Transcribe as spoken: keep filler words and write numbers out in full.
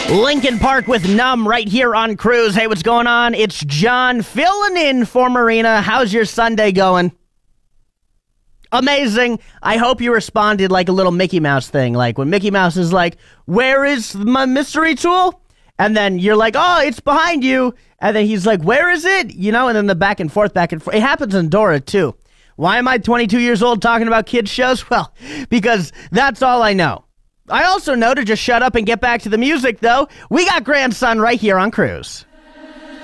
Lincoln Park with Numb right here on Cruise. Hey, what's going on? It's John filling in for Marina. How's your Sunday going? Amazing. I hope you responded like a little Mickey Mouse thing. Like when Mickey Mouse is like, where is my mystery tool? And then you're like, oh, it's behind you. And then he's like, where is it? You know, and then the back and forth, back and forth. It happens in Dora, too. Why am I twenty-two years old talking about kids' shows? Well, because that's all I know. I also know to just shut up and get back to the music, though. We got Grandson right here on Cruise.